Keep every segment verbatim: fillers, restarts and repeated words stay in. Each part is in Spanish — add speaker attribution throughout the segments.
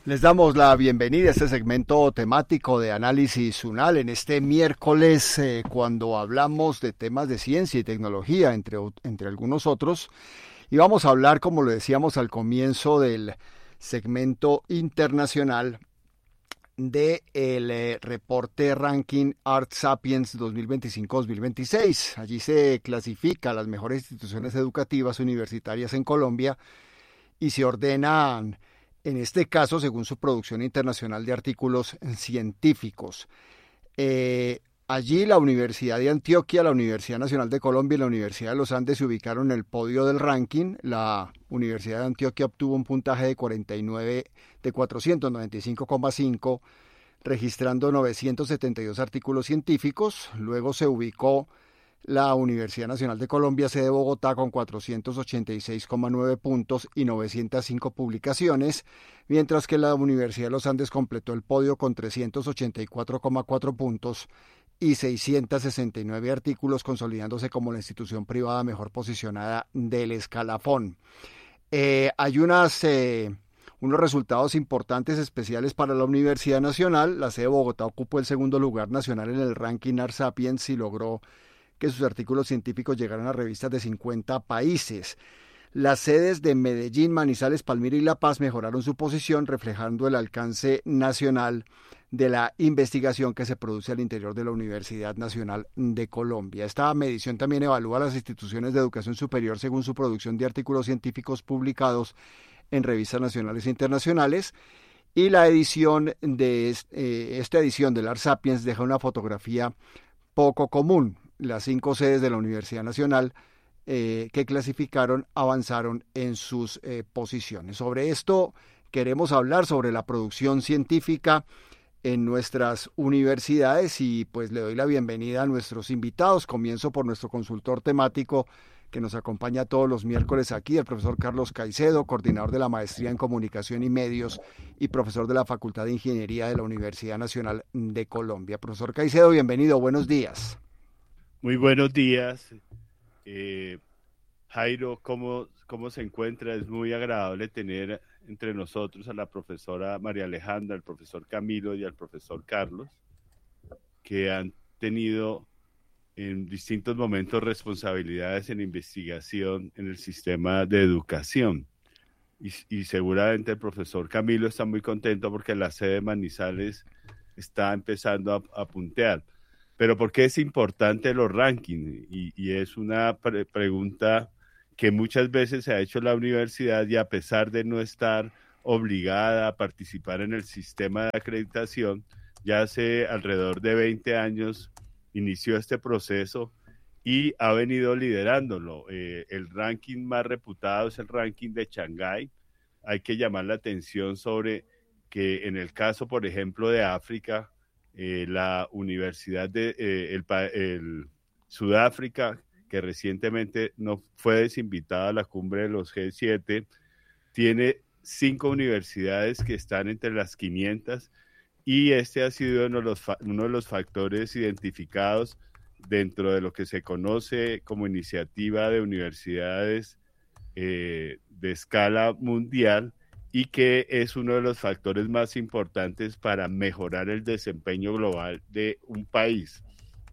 Speaker 1: Les damos la bienvenida a este segmento temático de Análisis UNAL en este miércoles eh, cuando hablamos de temas de ciencia y tecnología, entre, entre algunos otros. Y vamos a hablar, como lo decíamos al comienzo del segmento internacional, de el eh, reporte Ranking Art Sapiens dos mil veinticinco dos mil veintiséis. Allí se clasifica las mejores instituciones educativas universitarias en Colombia y se ordenan, en este caso, según su producción internacional de artículos científicos. Eh, allí la Universidad de Antioquia, la Universidad Nacional de Colombia y la Universidad de los Andes se ubicaron en el podio del ranking. La Universidad de Antioquia obtuvo un puntaje de cuarenta y nueve de cuatrocientos noventa y cinco coma cinco, registrando novecientos setenta y dos artículos científicos. Luego se ubicó la Universidad Nacional de Colombia, sede de Bogotá, con cuatrocientos ochenta y seis coma nueve puntos y novecientas cinco publicaciones, mientras que la Universidad de los Andes completó el podio con trescientos ochenta y cuatro coma cuatro puntos y seiscientos sesenta y nueve artículos, consolidándose como la institución privada mejor posicionada del escalafón. Eh, hay unas... Eh, unos resultados importantes especiales para la Universidad Nacional. La sede de Bogotá ocupó el segundo lugar nacional en el ranking Art Sapiens y logró que sus artículos científicos llegaran a revistas de cincuenta países. Las sedes de Medellín, Manizales, Palmira y La Paz mejoraron su posición, reflejando el alcance nacional de la investigación que se produce al interior de la Universidad Nacional de Colombia. Esta medición también evalúa las instituciones de educación superior según su producción de artículos científicos publicados en revistas nacionales e internacionales, y la edición de eh, esta edición del Art Sapiens deja una fotografía poco común. Las cinco sedes de la Universidad Nacional eh, que clasificaron avanzaron en sus eh, posiciones. Sobre esto queremos hablar, sobre la producción científica en nuestras universidades, y pues le doy la bienvenida a nuestros invitados. Comienzo por nuestro consultor temático que nos acompaña todos los miércoles aquí, el profesor Carlos Caicedo, coordinador de la Maestría en Comunicación y Medios y profesor de la Facultad de Ingeniería de la Universidad Nacional de Colombia. Profesor Caicedo, bienvenido, buenos días.
Speaker 2: Muy buenos días. Eh, Jairo, ¿cómo, ¿cómo se encuentra? Es muy agradable tener entre nosotros a la profesora María Alejandra, al profesor Camilo y al profesor Carlos, que han tenido en distintos momentos responsabilidades en investigación en el sistema de educación. Y, y seguramente el profesor Camilo está muy contento porque la sede de Manizales está empezando a, a puntear. Pero ¿por qué es importante los rankings? Y, y es una pre- pregunta que muchas veces se ha hecho la universidad, y a pesar de no estar obligada a participar en el sistema de acreditación, ya hace alrededor de veinte años inició este proceso y ha venido liderándolo. Eh, el ranking más reputado es el ranking de Shanghái. Hay que llamar la atención sobre que en el caso, por ejemplo, de África, eh, la Universidad de eh, el, el Sudáfrica, que recientemente no fue desinvitada a la cumbre de los G siete, tiene cinco universidades que están entre las quinientas, y este ha sido uno de los, uno de los factores identificados dentro de lo que se conoce como iniciativa de universidades eh, de escala mundial, y que es uno de los factores más importantes para mejorar el desempeño global de un país.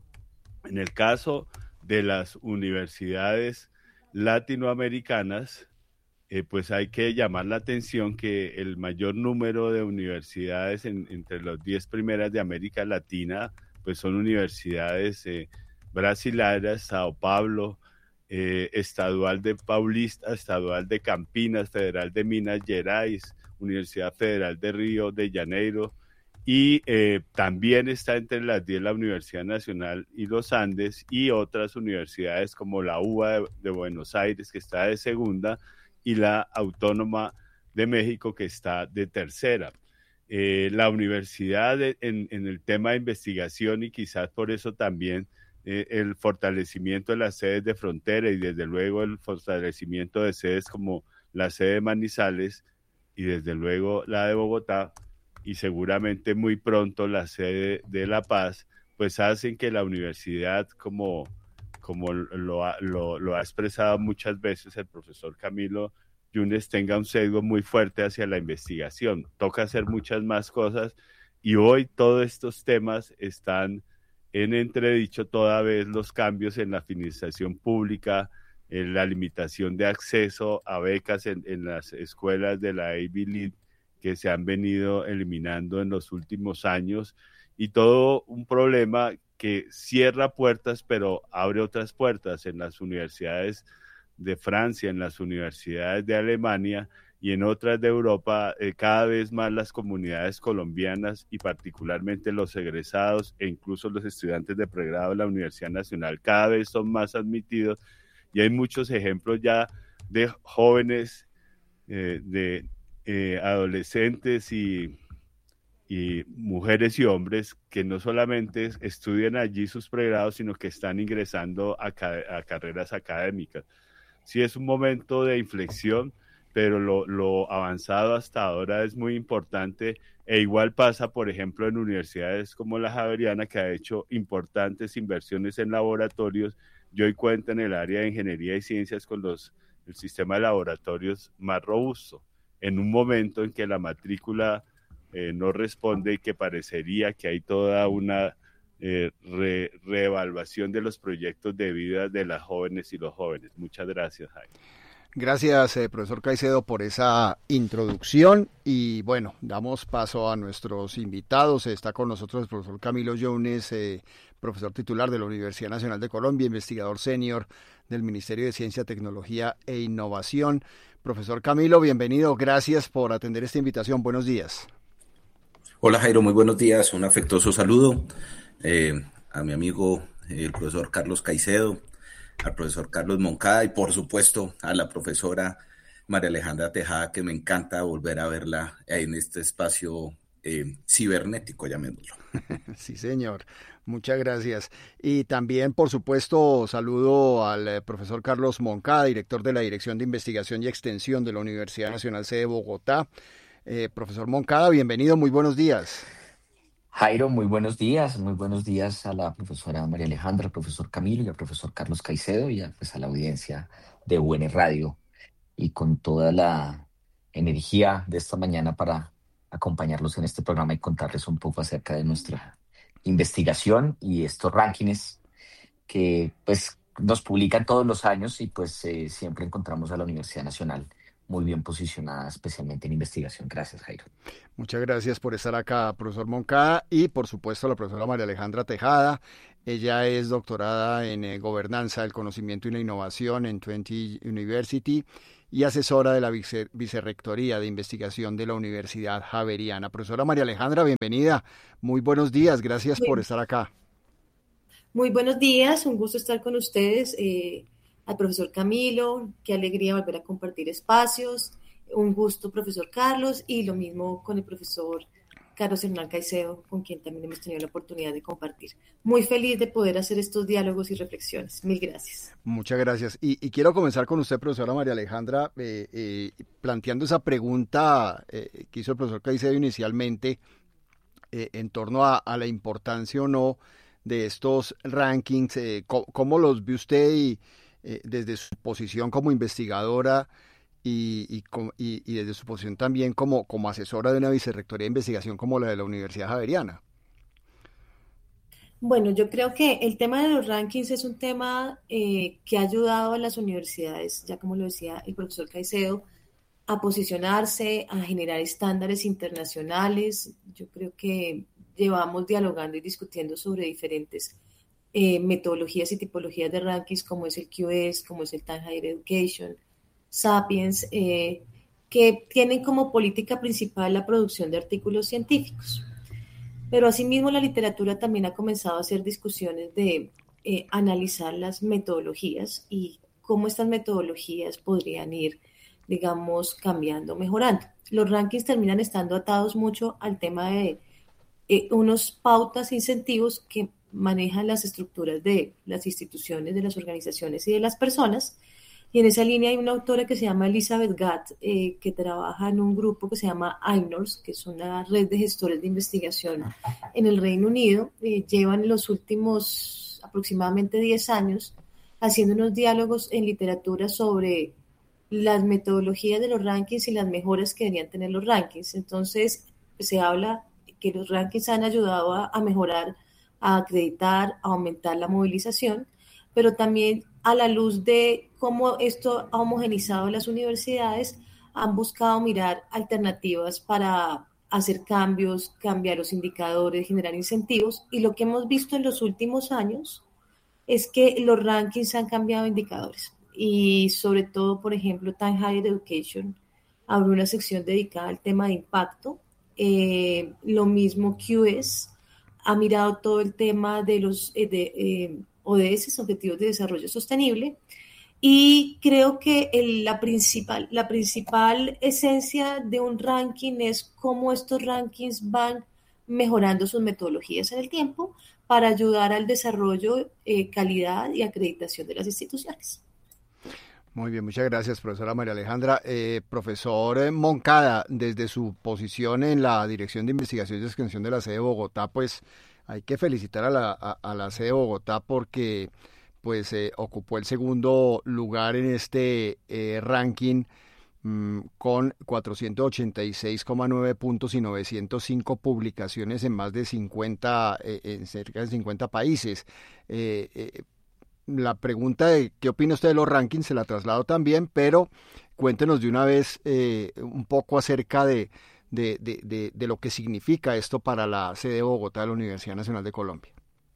Speaker 2: En el caso de las universidades latinoamericanas, Eh, pues hay que llamar la atención que el mayor número de universidades en, entre las diez primeras de América Latina, pues son universidades eh, brasileñas, Sao Paulo, eh, Estadual de Paulista, Estadual de Campinas, Federal de Minas Gerais, Universidad Federal de Río de Janeiro, y eh, también está entre las diez la Universidad Nacional y los Andes, y otras universidades como la U B A de, de Buenos Aires, que está de segunda, y la Autónoma de México, que está de tercera. Eh, la universidad de, en, en el tema de investigación, y quizás por eso también eh, el fortalecimiento de las sedes de frontera, y desde luego el fortalecimiento de sedes como la sede de Manizales y desde luego la de Bogotá, y seguramente muy pronto la sede de La Paz, pues hacen que la universidad, como como lo ha, lo, lo ha expresado muchas veces el profesor Camilo, Younes tenga un sesgo muy fuerte hacia la investigación. Toca hacer muchas más cosas y hoy todos estos temas están en entredicho toda vez los cambios en la financiación pública, en la limitación de acceso a becas en, en las escuelas de la Ivy League que se han venido eliminando en los últimos años y todo un problema que cierra puertas pero abre otras puertas en las universidades de Francia, en las universidades de Alemania y en otras de Europa. Eh, cada vez más las comunidades colombianas y particularmente los egresados e incluso los estudiantes de pregrado de la Universidad Nacional cada vez son más admitidos y hay muchos ejemplos ya de jóvenes, eh, de eh, adolescentes y, y mujeres y hombres que no solamente estudian allí sus pregrados, sino que están ingresando a, ca- a carreras académicas. Sí es un momento de inflexión, pero lo, lo avanzado hasta ahora es muy importante e igual pasa, por ejemplo, en universidades como la Javeriana, que ha hecho importantes inversiones en laboratorios y hoy cuenta en el área de ingeniería y ciencias con los, el sistema de laboratorios más robusto, en un momento en que la matrícula eh, no responde y que parecería que hay toda una Eh, re, reevaluación de los proyectos de vida de las jóvenes y los jóvenes. Muchas gracias, Jaime.
Speaker 1: Gracias, eh, profesor Caicedo, por esa introducción y bueno, damos paso a nuestros invitados. Está con nosotros el profesor Camilo Younes, eh, profesor titular de la Universidad Nacional de Colombia, investigador senior del Ministerio de Ciencia, Tecnología e Innovación. Profesor Camilo, bienvenido, gracias por atender esta invitación. Buenos días.
Speaker 3: Hola Jairo, muy buenos días, un afectuoso saludo eh, a mi amigo eh, el profesor Carlos Caicedo, al profesor Carlos Moncada y por supuesto a la profesora María Alejandra Tejada, que me encanta volver a verla en este espacio eh, cibernético, llamémoslo.
Speaker 1: Sí, señor. Muchas gracias. Y también, por supuesto, saludo al eh, profesor Carlos Moncada, director de la Dirección de Investigación y Extensión de la Universidad Nacional C de Bogotá. Eh, profesor Moncada, bienvenido, muy buenos días.
Speaker 4: Jairo, muy buenos días, muy buenos días a la profesora María Alejandra, al profesor Camilo y al profesor Carlos Caicedo y a, pues, a la audiencia de U N Radio y con toda la energía de esta mañana para acompañarlos en este programa y contarles un poco acerca de nuestra investigación y estos rankings que pues nos publican todos los años y pues eh, siempre encontramos a la Universidad Nacional muy bien posicionada, especialmente en investigación. Gracias, Jairo.
Speaker 1: Muchas gracias por estar acá, profesor Moncada, y por supuesto la profesora María Alejandra Tejada. Ella es doctorada en eh, Gobernanza del Conocimiento y la Innovación en Twente University y asesora de la vice Vicerrectoría de Investigación de la Universidad Javeriana. Profesora María Alejandra, bienvenida. Muy buenos días, gracias por estar acá.
Speaker 5: Muy buenos días, un gusto estar con ustedes. Eh, al profesor Camilo, qué alegría volver a compartir espacios. Un gusto, profesor Carlos, y lo mismo con el profesor Carlos Hernán Caicedo, con quien también hemos tenido la oportunidad de compartir. Muy feliz de poder hacer estos diálogos y reflexiones. Mil gracias.
Speaker 1: Muchas gracias. Y, y quiero comenzar con usted, profesora María Alejandra, eh, eh, planteando esa pregunta eh, que hizo el profesor Caicedo inicialmente eh, en torno a, a la importancia o no de estos rankings. Eh, ¿cómo, ¿Cómo los ve usted y, eh, desde su posición como investigadora y, y, y, y desde su posición también como, como asesora de una vicerrectoría de investigación como la de la Universidad Javeriana?
Speaker 5: Bueno, yo creo que el tema de los rankings es un tema eh, que ha ayudado a las universidades, ya como lo decía el profesor Caicedo, a posicionarse, a generar estándares internacionales. Yo creo que llevamos dialogando y discutiendo sobre diferentes eh, metodologías y tipologías de rankings, como es el Q S, como es el Time Higher Education, Sapiens, eh, que tienen como política principal la producción de artículos científicos. Pero asimismo la literatura también ha comenzado a hacer discusiones de eh, analizar las metodologías y cómo estas metodologías podrían ir, digamos, cambiando, mejorando. Los rankings terminan estando atados mucho al tema de eh, unos pautas e incentivos que manejan las estructuras de las instituciones, de las organizaciones y de las personas. Y en esa línea hay una autora que se llama Elizabeth Gatt, eh, que trabaja en un grupo que se llama I N O R S, que es una red de gestores de investigación en el Reino Unido. Eh, llevan los últimos aproximadamente diez años haciendo unos diálogos en literatura sobre las metodologías de los rankings y las mejoras que deberían tener los rankings. Entonces, se habla que los rankings han ayudado a, a mejorar, a acreditar, a aumentar la movilización, pero también a la luz de cómo esto ha homogenizado las universidades, han buscado mirar alternativas para hacer cambios, cambiar los indicadores, generar incentivos, y lo que hemos visto en los últimos años es que los rankings han cambiado indicadores, y sobre todo, por ejemplo, Time Higher Education abrió una sección dedicada al tema de impacto. Eh, lo mismo Q S ha mirado todo el tema de los eh, de, eh, O D S, Objetivos de Desarrollo Sostenible, y creo que el, la, principal, la principal esencia de un ranking es cómo estos rankings van mejorando sus metodologías en el tiempo para ayudar al desarrollo, eh, calidad y acreditación de las instituciones.
Speaker 1: Muy bien, muchas gracias, profesora María Alejandra. Eh, profesor Moncada, desde su posición en la Dirección de Investigación y Extensión de la sede de Bogotá, pues hay que felicitar a la, a, a la sede de Bogotá porque pues eh, ocupó el segundo lugar en este eh, ranking mmm, con cuatrocientos ochenta y seis coma nueve puntos y novecientos cinco publicaciones en más de cincuenta, eh, en cerca de cincuenta países. Eh, eh, La pregunta de qué opina usted de los rankings se la traslado también, pero cuéntenos de una vez eh, un poco acerca de, de, de, de, de lo que significa esto para la sede de Bogotá de la Universidad Nacional de Colombia.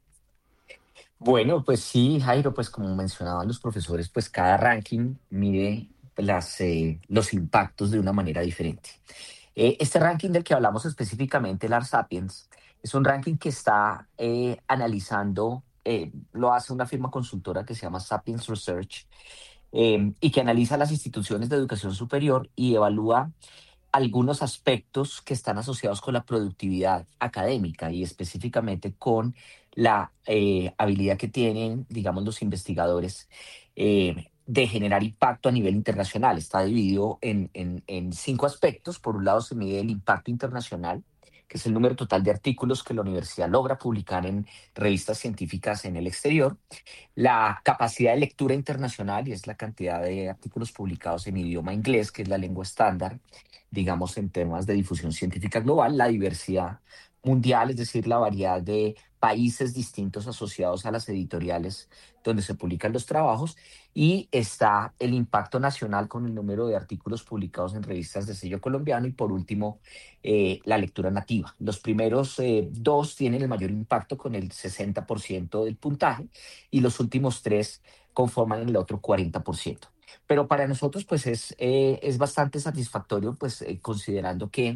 Speaker 4: Bueno, pues sí, Jairo, pues como mencionaban los profesores, pues cada ranking mide las, eh, los impactos de una manera diferente. Eh, este ranking del que hablamos específicamente, el Ars Sapiens, es un ranking que está eh, analizando, eh, lo hace una firma consultora que se llama Sapiens Research, eh, y que analiza las instituciones de educación superior y evalúa algunos aspectos que están asociados con la productividad académica y específicamente con la eh, habilidad que tienen, digamos, los investigadores eh, de generar impacto a nivel internacional. Está dividido en, en, en cinco aspectos. Por un lado se mide el impacto internacional, que es el número total de artículos que la universidad logra publicar en revistas científicas en el exterior. La capacidad de lectura internacional, y es la cantidad de artículos publicados en idioma inglés, que es la lengua estándar, digamos, en temas de difusión científica global. La diversidad mundial, es decir, la variedad de países distintos asociados a las editoriales donde se publican los trabajos, y está el impacto nacional con el número de artículos publicados en revistas de sello colombiano, y por último, eh, la lectura nativa. Los primeros eh, dos tienen el mayor impacto con el sesenta por ciento del puntaje, y los últimos tres conforman el otro cuarenta por ciento. Pero para nosotros pues es, eh, es bastante satisfactorio, pues eh, considerando que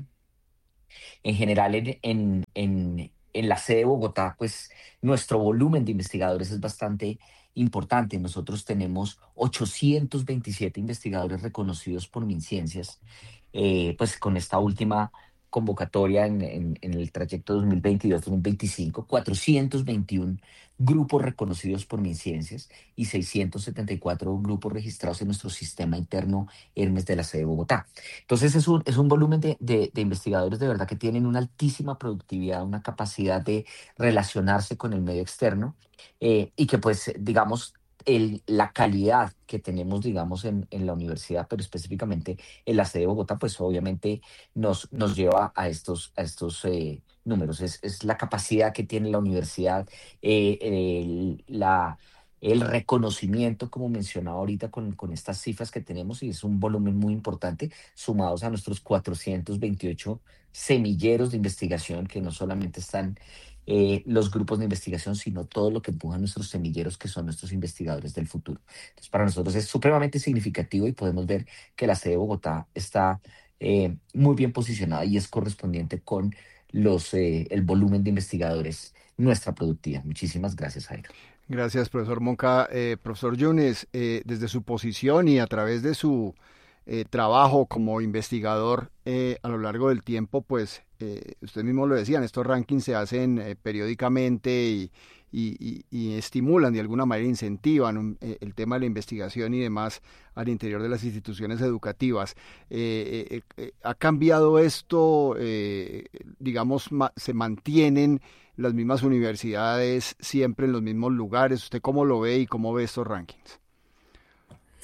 Speaker 4: en general en, en, en, en la sede de Bogotá pues nuestro volumen de investigadores es bastante importante. Nosotros tenemos ochocientos veintisiete investigadores reconocidos por MinCiencias, eh, pues con esta última convocatoria en, en, en el trayecto dos mil veintidós dos mil veinticinco, cuatrocientos veintiún grupos reconocidos por MinCiencias y seiscientos setenta y cuatro grupos registrados en nuestro sistema interno Hermes de la sede de Bogotá. Entonces es un, es un volumen de, de, de investigadores de verdad que tienen una altísima productividad, una capacidad de relacionarse con el medio externo, eh, y que pues digamos el, la calidad que tenemos, digamos, en, en la universidad, pero específicamente en la sede de Bogotá, pues obviamente nos, nos lleva a estos, a estos eh, números. Es, es la capacidad que tiene la universidad, eh, el, la, el reconocimiento, como mencionaba ahorita, con, con estas cifras que tenemos, y es un volumen muy importante, sumados a nuestros cuatrocientos veintiocho semilleros de investigación, que no solamente están Eh, los grupos de investigación, sino todo lo que empujan nuestros semilleros, que son nuestros investigadores del futuro. Entonces, para nosotros es supremamente significativo, y podemos ver que la sede de Bogotá está eh, muy bien posicionada y es correspondiente con los, eh, el volumen de investigadores, nuestra productividad. Muchísimas gracias, Jairo.
Speaker 1: Gracias, profesor Monca. Eh, profesor Yunes, eh, desde su posición y a través de su eh, trabajo como investigador eh, a lo largo del tiempo, pues eh, usted mismo lo decían, estos rankings se hacen eh, periódicamente y, y, y, y estimulan de alguna manera, incentivan un, eh, el tema de la investigación y demás al interior de las instituciones educativas. Eh, eh, eh, ¿Ha cambiado esto? Eh, digamos, ma- ¿se mantienen las mismas universidades siempre en los mismos lugares? ¿Usted cómo lo ve y cómo ve estos rankings?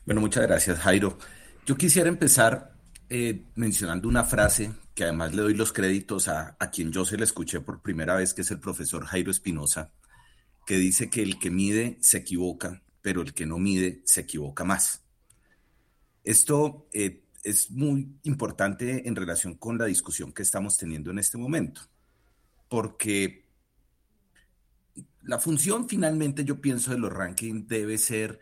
Speaker 3: Bueno, muchas gracias, Jairo. Yo quisiera empezar eh, mencionando una frase que además le doy los créditos a, a quien yo se la escuché por primera vez, que es el profesor Jairo Espinosa, que dice que el que mide se equivoca, pero el que no mide se equivoca más. Esto eh, es muy importante en relación con la discusión que estamos teniendo en este momento, porque la función finalmente, yo pienso, de los rankings debe ser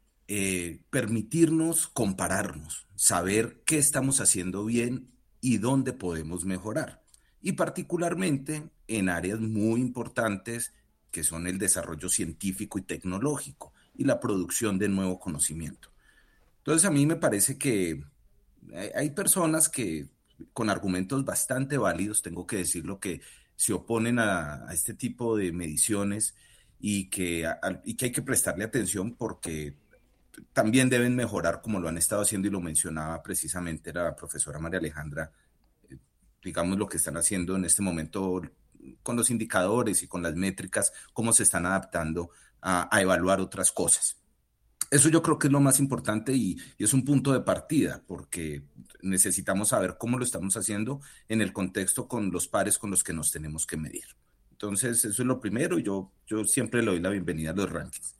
Speaker 3: eh, permitirnos compararnos, saber qué estamos haciendo bien y dónde podemos mejorar. Y particularmente en áreas muy importantes que son el desarrollo científico y tecnológico y la producción de nuevo conocimiento. Entonces a mí me parece que hay, hay personas que con argumentos bastante válidos, tengo que decirlo, que se oponen a, a este tipo de mediciones y que, a, y que hay que prestarle atención porque también deben mejorar como lo han estado haciendo y lo mencionaba precisamente la profesora María Alejandra, eh, digamos lo que están haciendo en este momento con los indicadores y con las métricas, cómo se están adaptando a, a evaluar otras cosas. Eso yo creo que es lo más importante y, y es un punto de partida porque necesitamos saber cómo lo estamos haciendo en el contexto con los pares con los que nos tenemos que medir. Entonces, eso es lo primero y yo, yo siempre le doy la bienvenida a los rankings.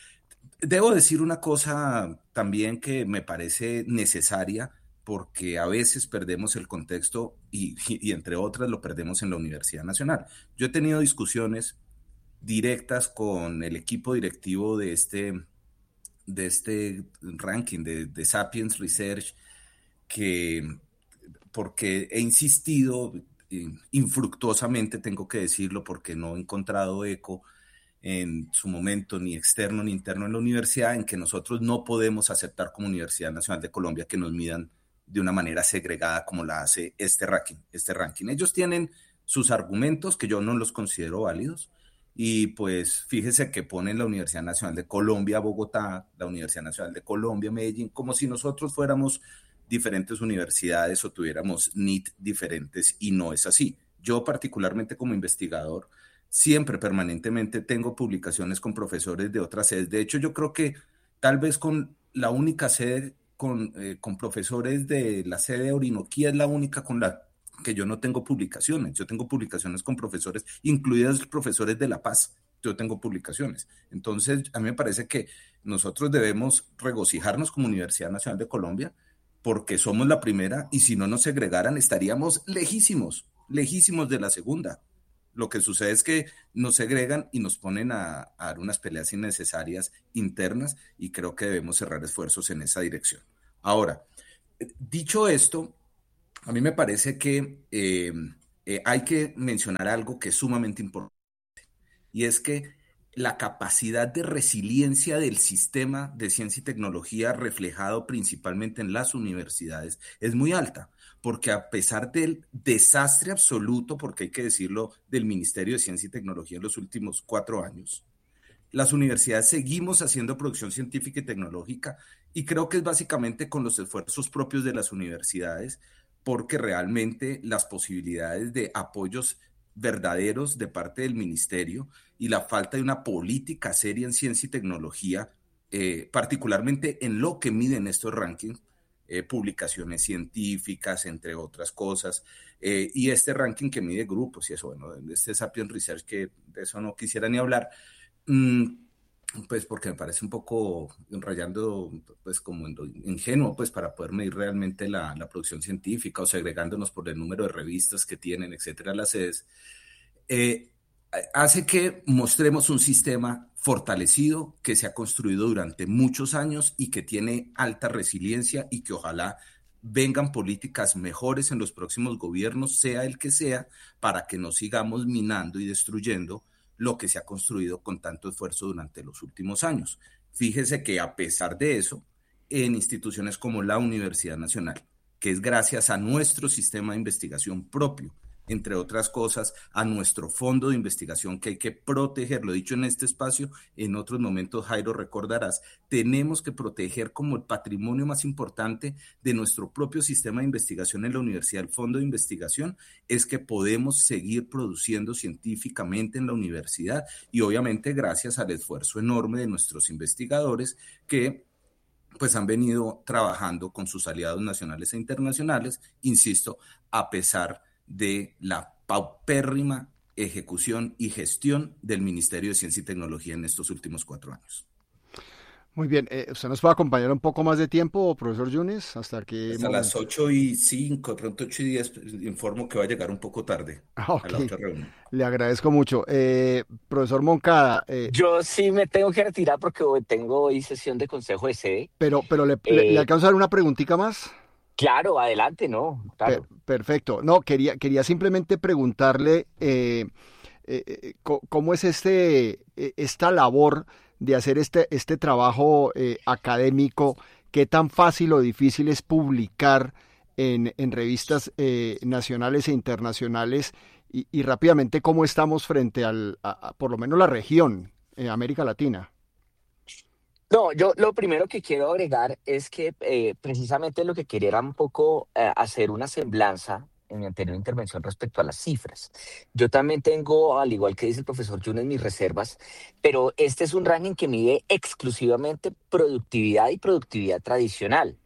Speaker 3: Debo decir una cosa también que me parece necesaria porque a veces perdemos el contexto y, y, y entre otras lo perdemos en la Universidad Nacional. Yo he tenido discusiones directas con el equipo directivo de este, de este ranking de, de Sapiens Research que porque he insistido infructuosamente, tengo que decirlo, porque no he encontrado eco en su momento, ni externo ni interno en la universidad, en que nosotros no podemos aceptar como Universidad Nacional de Colombia que nos midan de una manera segregada como la hace este ranking. Este ranking. Ellos tienen sus argumentos que yo no los considero válidos y pues fíjese que ponen la Universidad Nacional de Colombia, Bogotá, la Universidad Nacional de Colombia, Medellín, como si nosotros fuéramos diferentes universidades o tuviéramos N I T diferentes y no es así. Yo particularmente como investigador siempre permanentemente tengo publicaciones con profesores de otras sedes. De hecho, yo creo que tal vez con la única sede, con, eh, con profesores de la sede de Orinoquía es la única con la que yo no tengo publicaciones. Yo tengo publicaciones con profesores, incluidos profesores de La Paz. Yo tengo publicaciones. Entonces, a mí me parece que nosotros debemos regocijarnos como Universidad Nacional de Colombia porque somos la primera y si no nos segregaran estaríamos lejísimos, lejísimos de la segunda. Lo que sucede es que nos segregan y nos ponen a, a dar unas peleas innecesarias internas y creo que debemos cerrar esfuerzos en esa dirección. Ahora, dicho esto, a mí me parece que eh, eh, hay que mencionar algo que es sumamente importante y es que la capacidad de resiliencia del sistema de ciencia y tecnología reflejado principalmente en las universidades es muy alta. Porque a pesar del desastre absoluto, porque hay que decirlo, del Ministerio de Ciencia y Tecnología en los últimos cuatro años, las universidades seguimos haciendo producción científica y tecnológica y creo que es básicamente con los esfuerzos propios de las universidades, porque realmente las posibilidades de apoyos verdaderos de parte del ministerio y la falta de una política seria en ciencia y tecnología, eh, particularmente en lo que miden estos rankings, Eh, publicaciones científicas, entre otras cosas, eh, y este ranking que mide grupos y eso, bueno, este Sapiens Research, que de eso no quisiera ni hablar, mmm, pues porque me parece un poco rayando, pues como en lo ingenuo, pues para poder medir realmente la, la producción científica o segregándonos por el número de revistas que tienen, etcétera, las sedes, eh, hace que mostremos un sistema fortalecido que se ha construido durante muchos años y que tiene alta resiliencia y que ojalá vengan políticas mejores en los próximos gobiernos, sea el que sea, para que no sigamos minando y destruyendo lo que se ha construido con tanto esfuerzo durante los últimos años. Fíjese que a pesar de eso, en instituciones como la Universidad Nacional, que es gracias a nuestro sistema de investigación propio, entre otras cosas, a nuestro fondo de investigación que hay que proteger. Lo he dicho en este espacio, en otros momentos, Jairo, recordarás, tenemos que proteger como el patrimonio más importante de nuestro propio sistema de investigación en la universidad, el fondo de investigación, es que podemos seguir produciendo científicamente en la universidad y obviamente gracias al esfuerzo enorme de nuestros investigadores que pues han venido trabajando con sus aliados nacionales e internacionales, insisto, a pesar de la paupérrima ejecución y gestión del Ministerio de Ciencia y Tecnología en estos últimos cuatro años.
Speaker 1: Muy bien, eh, ¿usted nos puede acompañar un poco más de tiempo, profesor Yunes? Hasta que
Speaker 3: Hasta las ocho y cinco, pronto ocho y diez, informo que va a llegar un poco tarde
Speaker 1: ah, okay.
Speaker 3: a la otra reunión.
Speaker 1: Le agradezco mucho. Eh, profesor Moncada.
Speaker 4: Eh, Yo sí me tengo que retirar porque hoy tengo hoy sesión de consejo de sede.
Speaker 1: Pero, pero le, eh, le, ¿le alcanzo a dar una preguntita más?
Speaker 4: Claro, adelante, ¿no? Claro.
Speaker 1: Per, perfecto. No, quería, quería simplemente preguntarle eh, eh, cómo es este, esta labor de hacer este, este trabajo eh, académico, qué tan fácil o difícil es publicar en, en revistas eh, nacionales e internacionales y, y rápidamente cómo estamos frente al, a, a, por lo menos la región, eh, América Latina.
Speaker 4: No, yo lo primero que quiero agregar es que eh, precisamente lo que quería era un poco eh, hacer una semblanza en mi anterior intervención respecto a las cifras. Yo también tengo, al igual que dice el profesor Yunes, mis reservas, pero este es un ranking que mide exclusivamente productividad y productividad tradicional.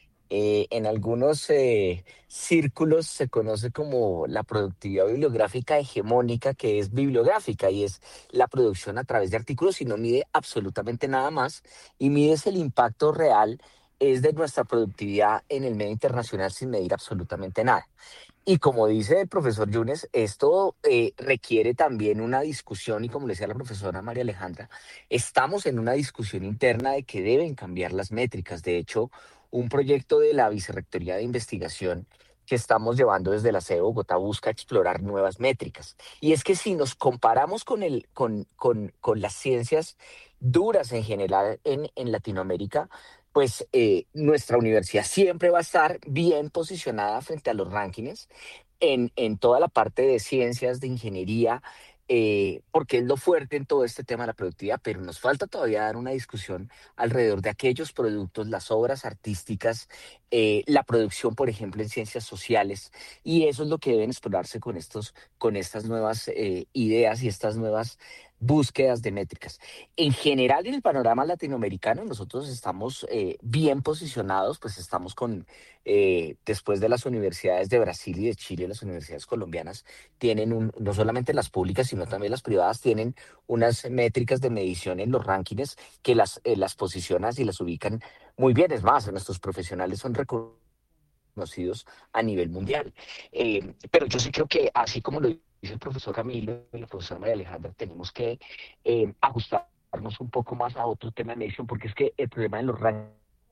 Speaker 4: Eh, en algunos eh, círculos se conoce como la productividad bibliográfica hegemónica, que es bibliográfica y es la producción a través de artículos y no mide absolutamente nada más, y mide el impacto real es de nuestra productividad en el medio internacional sin medir absolutamente nada. Y como dice el profesor Yunes, esto eh, requiere también una discusión, y como le decía la profesora María Alejandra, estamos en una discusión interna de que deben cambiar las métricas. De hecho, un proyecto de la Vicerrectoría de Investigación que estamos llevando desde la sede de Bogotá busca explorar nuevas métricas. Y es que si nos comparamos con, el, con, con, con las ciencias duras en general en, en Latinoamérica, pues eh, nuestra universidad siempre va a estar bien posicionada frente a los rankings en, en toda la parte de ciencias, de ingeniería, eh, porque es lo fuerte en todo este tema de la productividad, pero nos falta todavía dar una discusión alrededor de aquellos productos, las obras artísticas, eh, la producción, por ejemplo, en ciencias sociales, y eso es lo que deben explorarse con, estos, con estas nuevas eh, ideas y estas nuevas búsquedas de métricas. En general, en el panorama latinoamericano, nosotros estamos eh, bien posicionados, pues estamos con, eh, después de las universidades de Brasil y de Chile, las universidades colombianas tienen, un, no solamente las públicas, sino también las privadas, tienen unas métricas de medición en los rankings que las, eh, las posicionan y las ubican muy bien. Es más, nuestros profesionales son reconocidos a nivel mundial. Eh, pero yo sí creo que, así como lo dice el profesor Camilo y la profesora María Alejandra, tenemos que eh, ajustarnos un poco más a otro tema de medición, porque es que el problema de los rankings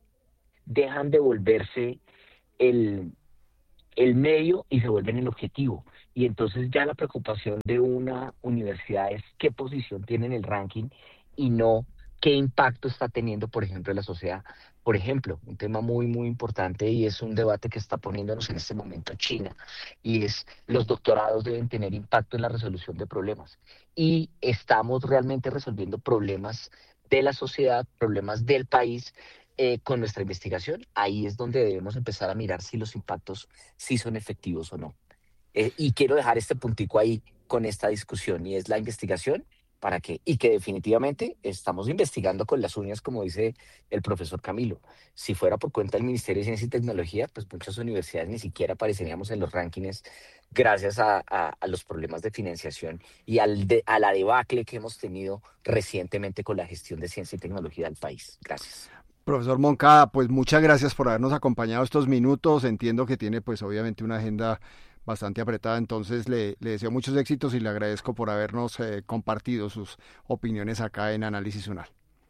Speaker 4: dejan de volverse el, el medio y se vuelven el objetivo. Y entonces ya la preocupación de una universidad es qué posición tiene en el ranking y no qué impacto está teniendo, por ejemplo, en la sociedad. Por ejemplo, un tema muy, muy importante, y es un debate que está poniéndonos en este momento China, y es los doctorados deben tener impacto en la resolución de problemas. Y estamos realmente resolviendo problemas de la sociedad, problemas del país, eh, con nuestra investigación. Ahí es donde debemos empezar a mirar si los impactos sí son efectivos o no. Eh, y quiero dejar este puntico ahí con esta discusión, y es la investigación. ¿Para qué? Y que definitivamente estamos investigando con las uñas, como dice el profesor Camilo. Si fuera por cuenta del Ministerio de Ciencia y Tecnología, pues muchas universidades ni siquiera apareceríamos en los rankings gracias a, a, a los problemas de financiación y al de, a la debacle que hemos tenido recientemente con la gestión de ciencia y tecnología del país. Gracias.
Speaker 1: Profesor Moncada, pues muchas gracias por habernos acompañado estos minutos. Entiendo que tiene pues obviamente una agenda bastante apretada, entonces le, le deseo muchos éxitos y le agradezco por habernos eh, compartido sus opiniones acá en Análisis UNAL.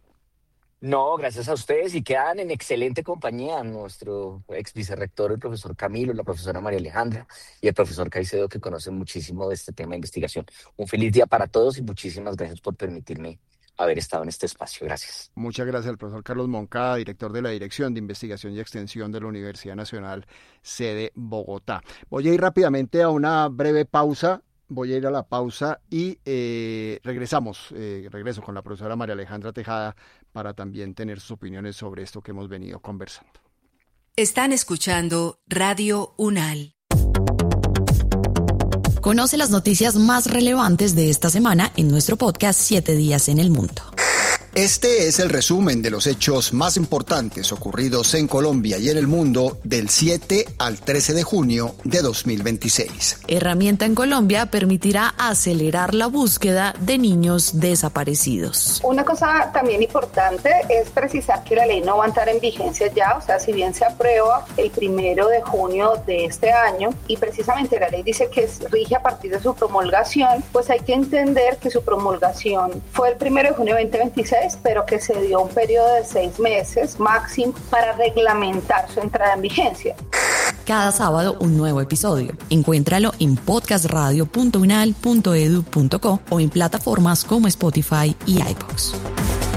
Speaker 4: No, gracias a ustedes, y quedan en excelente compañía nuestro ex vicerrector, el profesor Camilo, la profesora María Alejandra y el profesor Caicedo, que conocen muchísimo de este tema de investigación. Un feliz día para todos y muchísimas gracias por permitirme haber estado en este espacio. Gracias.
Speaker 1: Muchas gracias al profesor Carlos Moncada, director de la Dirección de Investigación y Extensión de la Universidad Nacional, sede Bogotá. Voy a ir rápidamente a una breve pausa, voy a ir a la pausa y eh, regresamos, eh, regreso con la profesora María Alejandra Tejada para también tener sus opiniones sobre esto que hemos venido conversando.
Speaker 6: Están escuchando Radio UNAL.
Speaker 7: Conoce las noticias más relevantes de esta semana en nuestro podcast Siete Días en el Mundo.
Speaker 1: Este es el resumen de los hechos más importantes ocurridos en Colombia y en el mundo del siete al trece de junio de dos mil veintiséis.
Speaker 7: Herramienta en Colombia permitirá acelerar la búsqueda de niños desaparecidos.
Speaker 8: Una cosa también importante es precisar que la ley no va a entrar en vigencia ya, o sea, si bien se aprueba el primero de junio de este año y precisamente la ley dice que rige a partir de su promulgación, pues hay que entender que su promulgación fue el primero de junio de veinte veintiséis, pero que se dio un periodo de seis meses máximo para reglamentar su entrada en vigencia.
Speaker 7: Cada sábado un nuevo episodio. Encuéntralo en podcast radio punto unal punto edu punto co o en plataformas como Spotify y iVoox.